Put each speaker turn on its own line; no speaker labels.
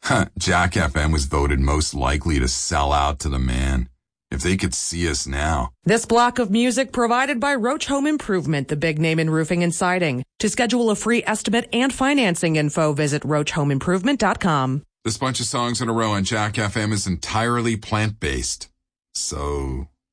Jack FM was voted most likely to sell out to the man. If they could see us now.
This block of music provided by Roach Home Improvement, the big name in roofing and siding. To schedule a free estimate and financing info, visit roachhomeimprovement.com.
This bunch of songs in a row on Jack FM is entirely plant-based. So